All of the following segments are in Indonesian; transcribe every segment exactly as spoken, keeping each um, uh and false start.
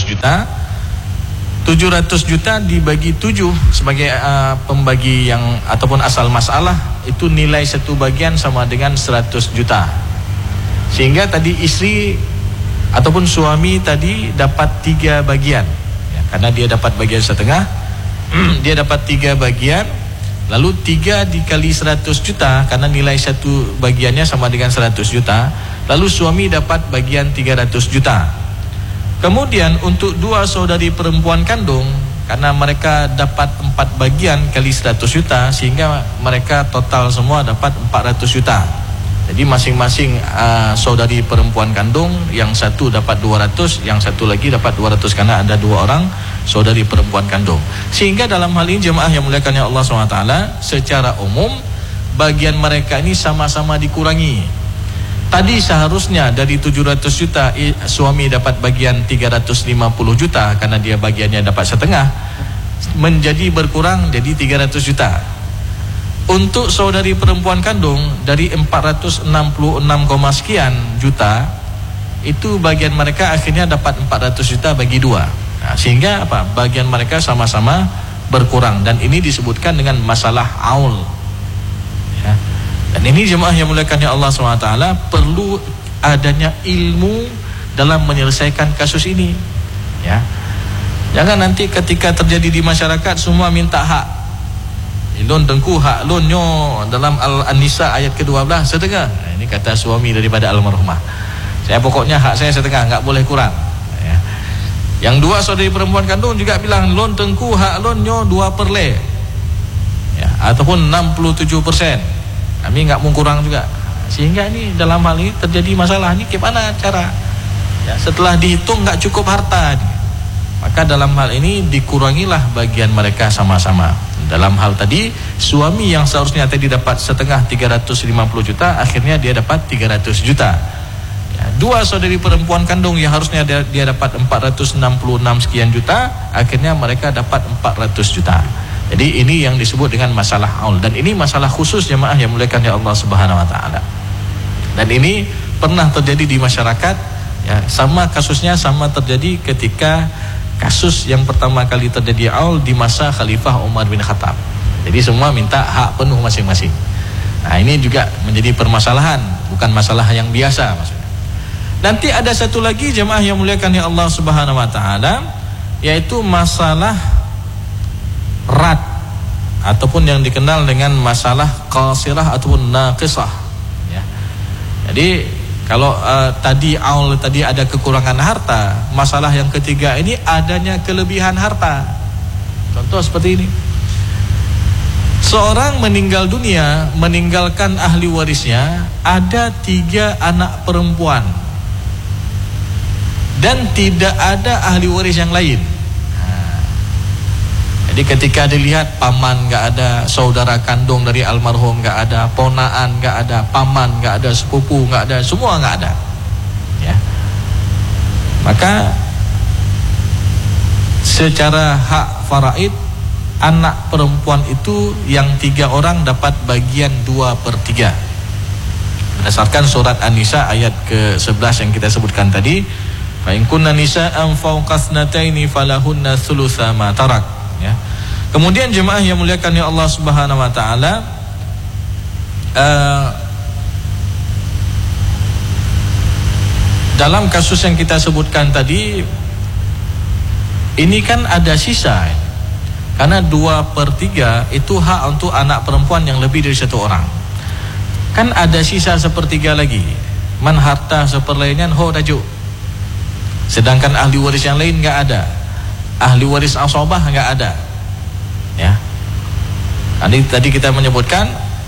juta. tujuh ratus juta dibagi tujuh sebagai uh, pembagi yang ataupun asal masalah, itu nilai satu bagian sama dengan seratus juta. Sehingga tadi istri ataupun suami tadi dapat tiga bagian ya, karena dia dapat bagian setengah. Dia dapat tiga bagian, lalu tiga dikali seratus juta, karena nilai satu bagiannya sama dengan seratus juta, lalu suami dapat bagian tiga ratus juta. Kemudian untuk dua saudari perempuan kandung, karena mereka dapat empat bagian kali seratus juta, sehingga mereka total semua dapat empat ratus juta. Jadi masing-masing uh, saudari perempuan kandung, yang satu dapat dua ratus, yang satu lagi dapat dua ratus, karena ada dua orang saudari perempuan kandung. Sehingga dalam hal ini jemaah yang muliakan Allah subhanahu wa taala, secara umum bagian mereka ini sama-sama dikurangi. Tadi seharusnya dari tujuh ratus juta suami dapat bagian tiga ratus lima puluh juta, karena dia bagiannya dapat setengah, menjadi berkurang jadi tiga ratus juta. Untuk saudari perempuan kandung dari empat ratus enam puluh enam, sekian juta, itu bagian mereka akhirnya dapat empat ratus juta bagi dua. Nah, sehingga apa? Bagian mereka sama-sama berkurang, dan ini disebutkan dengan masalah aul. Ya. Dan ini jemaah yang muliakan Allah subhanahu wa taala, perlu adanya ilmu dalam menyelesaikan kasus ini. Ya. Jangan nanti ketika terjadi di masyarakat semua minta hak. Lon tengku hak lon nyo dalam Al-Nisa ayat ke dua belas setengah. Nah, ini kata suami daripada almarhumah. Saya pokoknya hak saya setengah, enggak boleh kurang. Ya. Yang dua saudari perempuan kandung juga bilang lon tengku hak lon nyo dua perle. Ya, ataupun enam puluh tujuh persen. Kami enggak mau kurang juga. Sehingga ini dalam hal ini terjadi masalah. Ini gimana cara? Ya, setelah dihitung enggak cukup harta. Maka dalam hal ini dikurangilah bagian mereka sama-sama. Dalam hal tadi, suami yang seharusnya tadi dapat setengah tiga ratus lima puluh juta, akhirnya dia dapat tiga ratus juta. Ya, dua saudari perempuan kandung yang harusnya dia, dia dapat empat ratus enam puluh enam sekian juta, akhirnya mereka dapat empat ratus juta. Jadi ini yang disebut dengan masalah aul, dan ini masalah khusus jemaah yang muliakan ya Allah Subhanahu wa taala. Dan ini pernah terjadi di masyarakat, ya, sama kasusnya sama terjadi ketika kasus yang pertama kali terjadi aul di masa Khalifah Umar bin Khattab. Jadi semua minta hak penuh masing-masing. Nah, ini juga menjadi permasalahan, bukan masalah yang biasa maksudnya. Nanti ada satu lagi jemaah yang muliakan ya Allah Subhanahu wa taala, yaitu masalah rad ataupun yang dikenal dengan masalah qasirah ataupun naqisah. Ya. Jadi kalau uh, tadi aul tadi ada kekurangan harta, masalah yang ketiga ini adanya kelebihan harta. Contoh seperti ini. Seorang meninggal dunia, meninggalkan ahli warisnya ada tiga anak perempuan, dan tidak ada ahli waris yang lain. Nah, jadi ketika dilihat paman nggak ada, saudara kandung dari almarhum nggak ada, ponaan nggak ada, paman nggak ada, sepupu nggak ada, semua nggak ada. Ya. Maka secara hak faraid, anak perempuan itu yang tiga orang dapat bagian dua per tiga. Berdasarkan surat An-Nisa ayat ke sebelas yang kita sebutkan tadi, fa in kunna nisa'an fawqa thnataini falahunna thulutsa ma tarak. Ya. Kemudian jemaah yang muliakan ya Allah Subhanahu wa taala, uh, dalam kasus yang kita sebutkan tadi ini kan ada sisa. Karena dua per tiga itu hak untuk anak perempuan yang lebih dari satu orang. Kan ada sisa sepertiga lagi. Man harta seperlainan ho rajuk. Sedangkan ahli waris yang lain nggak ada. Ahli waris asabah nggak ada. Ya. Tadi tadi kita menyebutkan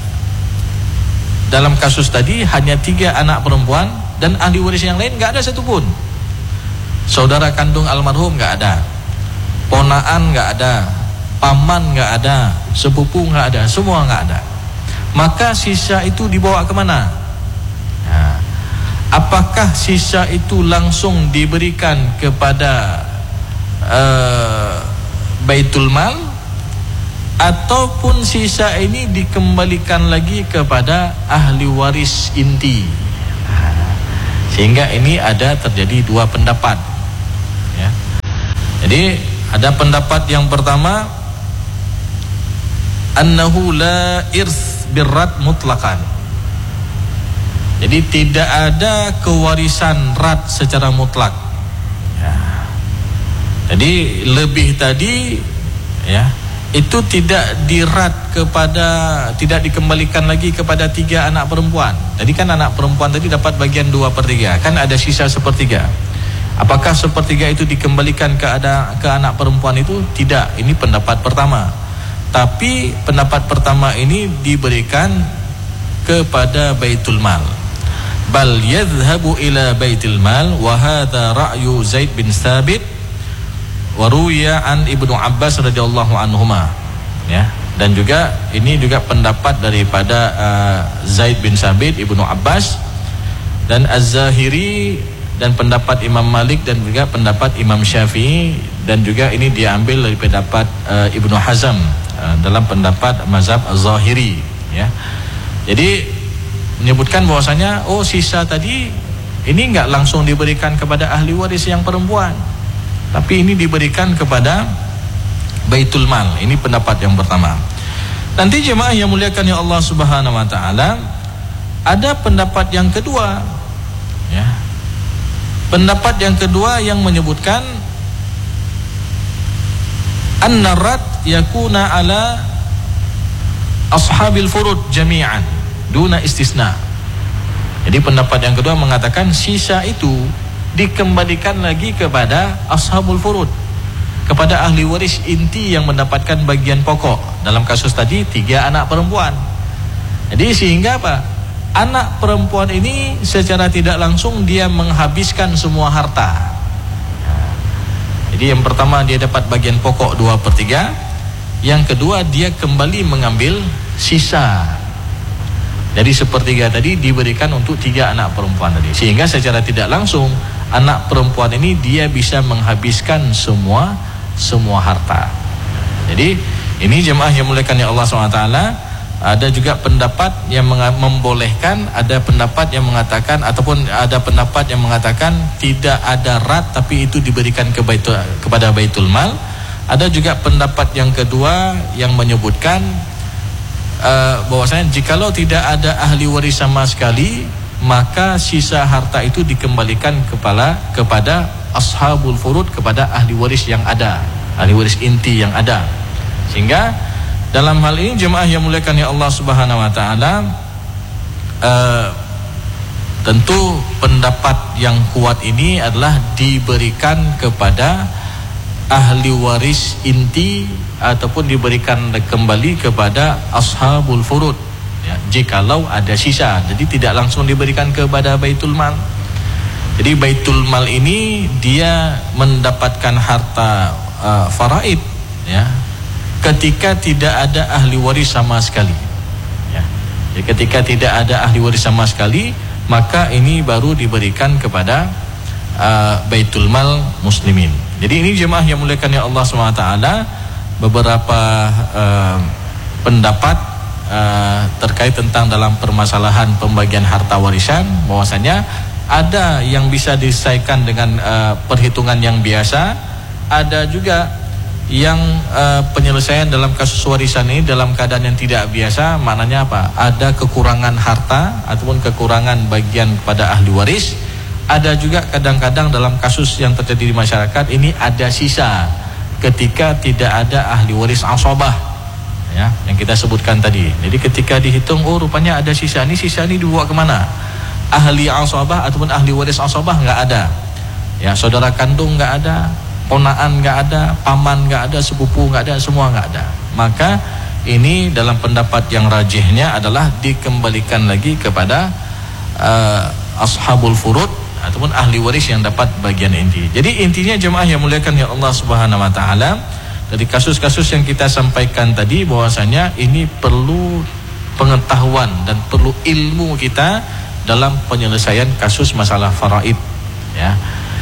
dalam kasus tadi hanya tiga anak perempuan dan ahli waris yang lain nggak ada satupun. Saudara kandung almarhum nggak ada. Ponaan nggak ada. Paman nggak ada, sepupu nggak ada, semua nggak ada. Maka sisa itu dibawa kemana? Nah, apakah sisa itu langsung diberikan kepada uh, Baitul Mal, ataupun sisa ini dikembalikan lagi kepada ahli waris inti? Nah, sehingga ini ada terjadi dua pendapat. Ya. Jadi ada pendapat yang pertama, annahu la irs birrat mutlaqan. Jadi tidak ada kewarisan rat secara mutlak. Ya. Jadi lebih tadi ya, itu tidak dirat kepada, tidak dikembalikan lagi kepada tiga anak perempuan. Tadi kan anak perempuan tadi dapat bagian dua per tiga, kan ada sisa sepertiga. Apakah sepertiga itu dikembalikan ke ada ke anak perempuan itu? Tidak. Ini pendapat pertama. Tapi pendapat pertama ini diberikan kepada Baitul Mal. Bal yadhhabu ila Baitul Mal wa hadha ra'yu Zaid bin Thabit wa ruya an Ibnu Abbas radhiyallahu anhuma. Ya, dan juga ini juga pendapat daripada uh, Zaid bin Thabit, Ibnu Abbas dan Az-Zahiri, dan pendapat Imam Malik, dan juga pendapat Imam Syafi'i, dan juga ini diambil dari pendapat uh, Ibnu Hazm uh, dalam pendapat mazhab Az-Zahiri, ya. Jadi menyebutkan bahwasanya oh sisa tadi ini enggak langsung diberikan kepada ahli waris yang perempuan, tapi ini diberikan kepada Baitul Mal. Ini pendapat yang pertama. Nanti jemaah yang muliakan ya Allah Subhanahu wa taala, ada pendapat yang kedua, ya. Pendapat yang kedua yang menyebutkan an-narat yakuna ala ashabil furud jami'an duna istisna. Jadi pendapat yang kedua mengatakan sisa itu dikembalikan lagi kepada ashabul furud, kepada ahli waris inti yang mendapatkan bagian pokok. Dalam kasus tadi tiga anak perempuan. Jadi sehingga apa? Anak perempuan ini secara tidak langsung dia menghabiskan semua harta. Jadi yang pertama dia dapat bagian pokok dua per tiga, yang kedua dia kembali mengambil sisa. Jadi sepertiga tadi diberikan untuk tiga anak perempuan tadi, sehingga secara tidak langsung anak perempuan ini dia bisa menghabiskan semua semua harta. Jadi ini jemaah yang muliakan ya Allah subhanahu wa taala, ada juga pendapat yang membolehkan, ada pendapat yang mengatakan, ataupun ada pendapat yang mengatakan tidak ada rat tapi itu diberikan ke baitul, kepada Baitul Mal. Ada juga pendapat yang kedua yang menyebutkan Uh, bahwasanya jikalau tidak ada ahli waris sama sekali, maka sisa harta itu dikembalikan kepada kepada ashabul furud, kepada ahli waris yang ada, ahli waris inti yang ada. Sehingga dalam hal ini jemaah yang muliakan ya Allah Subhanahu wa taala, uh, tentu pendapat yang kuat ini adalah diberikan kepada ahli waris inti ataupun diberikan kembali kepada ashabul furud, ya, jikalau ada sisa. Jadi tidak langsung diberikan kepada Baitul Mal. Jadi Baitul Mal ini dia mendapatkan harta uh, faraid, ya, ketika tidak ada ahli waris sama sekali, ya. Jadi ketika tidak ada ahli waris sama sekali, maka ini baru diberikan kepada uh, Baitul Mal muslimin. Jadi ini jemaah yang muliakan ya Allah subhanahu wa taala, beberapa uh, pendapat uh, terkait tentang dalam permasalahan pembagian harta warisan, bahwasanya ada yang bisa diselesaikan dengan uh, perhitungan yang biasa, ada juga yang uh, penyelesaian dalam kasus warisan ini dalam keadaan yang tidak biasa. Maknanya apa? Ada kekurangan harta ataupun kekurangan bagian pada ahli waris. Ada juga kadang-kadang dalam kasus yang terjadi di masyarakat ini ada sisa ketika tidak ada ahli waris asabah, ya, yang kita sebutkan tadi. Jadi ketika dihitung, oh rupanya ada sisa, ini sisa ini dibawa kemana? Ahli asabah ataupun ahli waris asabah nggak ada, ya, saudara kandung nggak ada, ponaan nggak ada, paman nggak ada, sepupu nggak ada, semua nggak ada. Maka ini dalam pendapat yang rajihnya adalah dikembalikan lagi kepada uh, ashabul furud ataupun ahli waris yang dapat bagian inti. Jadi intinya jemaah yang muliakan ya Allah Subhanahu wa taala, dari kasus-kasus yang kita sampaikan tadi, bahwasanya ini perlu pengetahuan dan perlu ilmu kita dalam penyelesaian kasus masalah faraid, ya.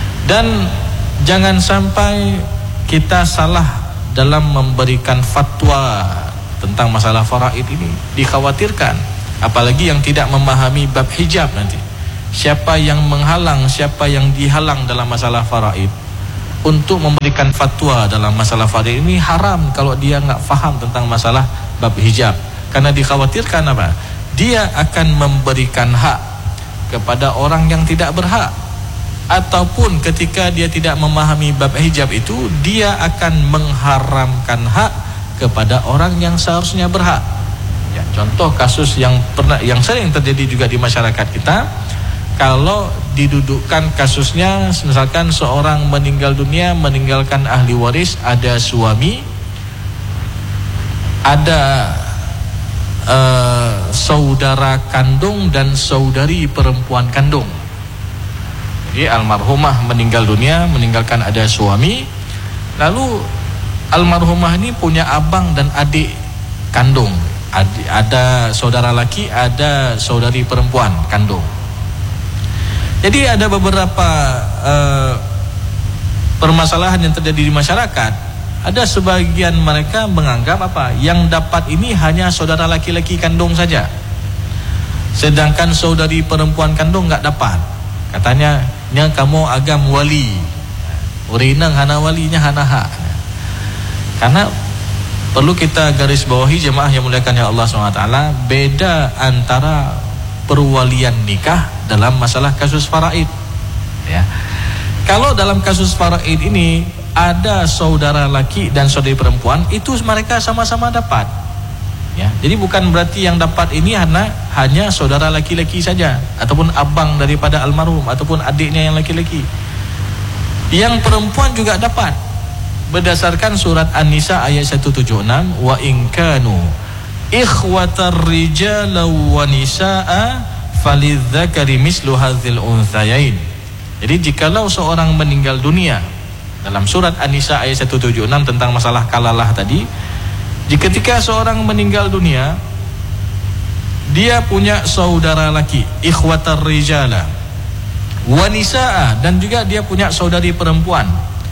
Dan jangan sampai kita salah dalam memberikan fatwa tentang masalah faraid ini. Dikhawatirkan, apalagi yang tidak memahami bab hijab nanti. Siapa yang menghalang, siapa yang dihalang dalam masalah faraid, untuk memberikan fatwa dalam masalah fardhu ini haram kalau dia nggak faham tentang masalah bab hijab, karena dikhawatirkan apa? Dia akan memberikan hak kepada orang yang tidak berhak, ataupun ketika dia tidak memahami bab hijab itu, dia akan mengharamkan hak kepada orang yang seharusnya berhak. Ya, contoh kasus yang pernah yang sering terjadi juga di masyarakat kita, kalau didudukkan kasusnya misalkan seorang meninggal dunia meninggalkan ahli waris, ada suami, ada uh, saudara kandung dan saudari perempuan kandung. Jadi almarhumah meninggal dunia meninggalkan ada suami, lalu almarhumah ini punya abang dan adik kandung, adik, ada saudara laki, ada saudari perempuan kandung. Jadi ada beberapa uh, permasalahan yang terjadi di masyarakat. Ada sebagian mereka menganggap apa? Yang dapat ini hanya saudara laki-laki kandung saja, sedangkan saudari perempuan kandung nggak dapat. Katanya, nya kamu agam wali, urinang hana walinya hana hak. Karena perlu kita garis bawahi jemaah yang muliakan ya Allah subhanahu wa taala, beda antara perwalian nikah dalam masalah kasus faraid. Ya. Kalau dalam kasus faraid ini ada saudara laki dan saudari perempuan, itu mereka sama-sama dapat. Ya. Jadi bukan berarti yang dapat ini hanya hanya saudara laki-laki saja, ataupun abang daripada almarhum, ataupun adiknya yang laki-laki. Yang perempuan juga dapat. Berdasarkan surat An-Nisa ayat seratus tujuh puluh enam, wa in kanu ikhwatar rijala wa nisaa falidzakari mislu hadzal unthayain. Jadi jikalau seorang meninggal dunia, dalam surat An-Nisa ayat seratus tujuh puluh enam tentang masalah kalalah tadi, jika seorang meninggal dunia, dia punya saudara laki, ikhwatar rijala wa nisaa, dan juga dia punya saudari perempuan,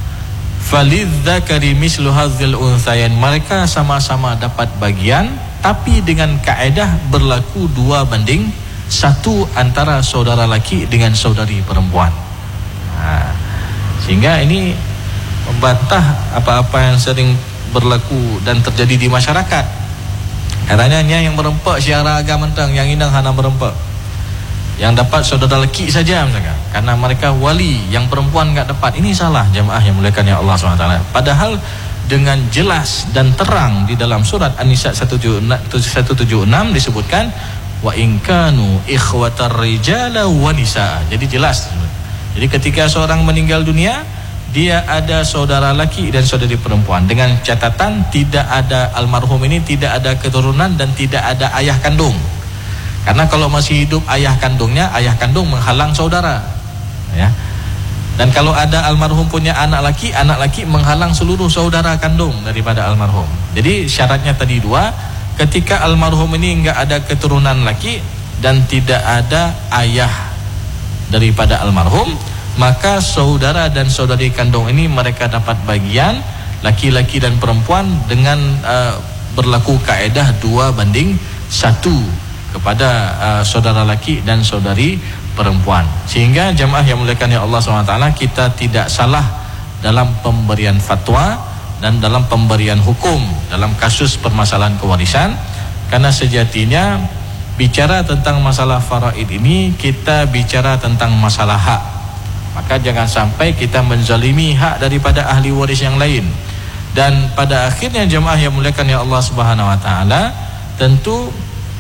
falidzakari mislu hadzal unthayain, mereka sama-sama dapat bagian, tapi dengan kaedah berlaku dua banding satu antara saudara laki dengan saudari perempuan. Nah, sehingga ini membantah apa-apa yang sering berlaku dan terjadi di masyarakat. Katanya yang merempak syiara agama mentang, yang inang hana merempak, yang dapat saudara laki saja misalkan, karena mereka wali, yang perempuan enggak dapat. Ini salah jemaah yang muliakan ya Allah subhanahu wa taala. Padahal dengan jelas dan terang di dalam surat An-Nisa seratus tujuh puluh enam disebutkan wa in kanu ikhwatar rijala wa nisaa. Jadi jelas. Jadi ketika seorang meninggal dunia, dia ada saudara laki dan saudari perempuan, dengan catatan tidak ada almarhum ini tidak ada keturunan dan tidak ada ayah kandung. Karena kalau masih hidup ayah kandungnya, ayah kandung menghalang saudara. Ya. Dan kalau ada almarhum punya anak laki, anak laki menghalang seluruh saudara kandung daripada almarhum. Jadi syaratnya tadi dua, ketika almarhum ini enggak ada keturunan laki dan tidak ada ayah daripada almarhum, maka saudara dan saudari kandung ini mereka dapat bagian, laki-laki dan perempuan, dengan uh, berlaku kaedah dua banding satu kepada uh, saudara laki dan saudari perempuan. Sehingga jemaah yang muliakan ya Allah subhanahu wa taala, kita tidak salah dalam pemberian fatwa dan dalam pemberian hukum dalam kasus permasalahan kewarisan, karena sejatinya bicara tentang masalah faraid ini kita bicara tentang masalah hak. Maka jangan sampai kita menzalimi hak daripada ahli waris yang lain. Dan pada akhirnya jemaah yang muliakan ya Allah subhanahu wa taala, tentu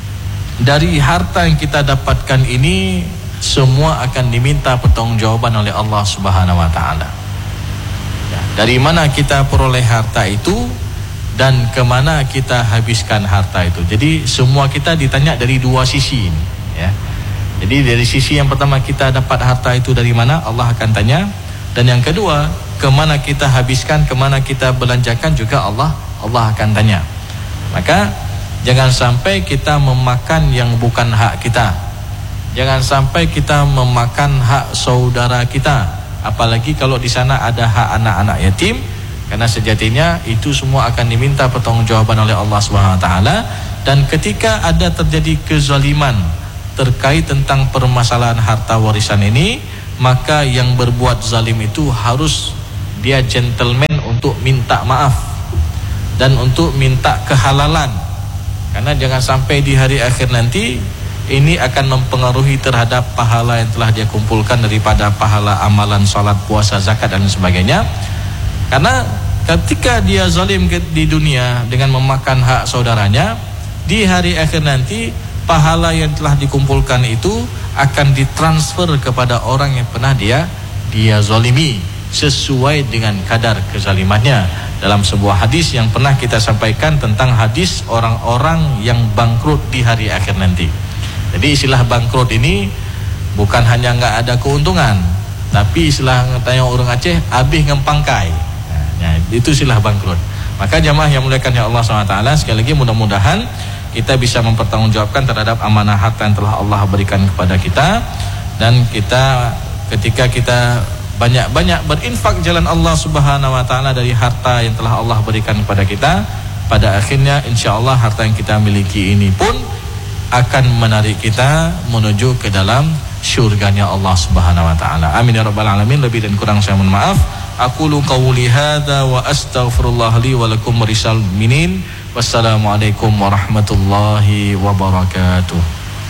dari harta yang kita dapatkan ini semua akan diminta pertanggungjawaban oleh Allah subhanahu wa taala. Ya, dari mana kita peroleh harta itu dan kemana kita habiskan harta itu. Jadi semua kita ditanya dari dua sisi ini, ya. Jadi dari sisi yang pertama, kita dapat harta itu dari mana, Allah akan tanya. Dan yang kedua, kemana kita habiskan, kemana kita belanjakan juga Allah Allah akan tanya. Maka jangan sampai kita memakan yang bukan hak kita. Jangan sampai kita memakan hak saudara kita, apalagi kalau di sana ada hak anak-anak yatim, karena sejatinya itu semua akan diminta pertanggungjawaban oleh Allah Subhanahu wa taala. Dan ketika ada terjadi kezaliman terkait tentang permasalahan harta warisan ini, maka yang berbuat zalim itu harus dia gentleman untuk minta maaf dan untuk minta kehalalan. Karena jangan sampai di hari akhir nanti ini akan mempengaruhi terhadap pahala yang telah dia kumpulkan daripada pahala amalan salat, puasa, zakat dan sebagainya. Karena ketika dia zalim di dunia dengan memakan hak saudaranya, di hari akhir nanti pahala yang telah dikumpulkan itu akan ditransfer kepada orang yang pernah dia dia zalimi sesuai dengan kadar kezalimannya. Dalam sebuah hadis yang pernah kita sampaikan tentang hadis orang-orang yang bangkrut di hari akhir nanti. Jadi istilah bangkrut ini bukan hanya nggak ada keuntungan, tapi istilah tanya orang Aceh habis ngempangkai. Nah, itu istilah bangkrut. Maka jamaah yang muliakan ya Allah subhanahu wa taala, sekali lagi mudah-mudahan kita bisa mempertanggungjawabkan terhadap amanah harta yang telah Allah berikan kepada kita, dan kita ketika kita banyak-banyak berinfak jalan Allah subhanahu wa taala dari harta yang telah Allah berikan kepada kita, pada akhirnya insyaallah harta yang kita miliki ini pun akan menarik kita menuju ke dalam syurganya Allah subhanahu wa ta'ala. Amin ya rabbal alamin. Lebih dan kurang saya mohon maaf. Aqulu qawli hadza wa astaghfirullah li wa lakum warisal minin. Wassalamualaikum warahmatullahi wabarakatuh.